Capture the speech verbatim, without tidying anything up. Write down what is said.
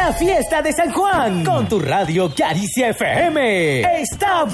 La fiesta de San Juan con tu radio Caricia F M. Está